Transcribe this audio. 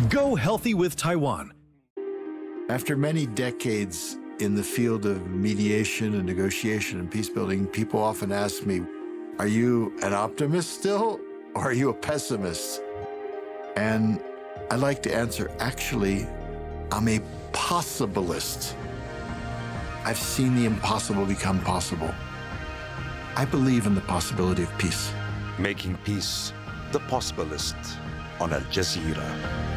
Go healthy with Taiwan. After many decades in the field of mediation and negotiation and peace building, people often ask me, are you an optimist still, or are you a pessimist? And I like to answer, actually, I'm a possibilist. I've seen the impossible become possible. I believe in the possibility of peace. Making Peace, The Possibilist on Al Jazeera.